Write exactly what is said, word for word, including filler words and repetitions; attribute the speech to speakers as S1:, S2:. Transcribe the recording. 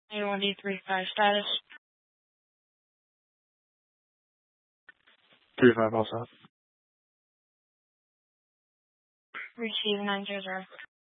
S1: eighty-one D thirty-five status.
S2: three five also.
S1: Receive nine zero zero.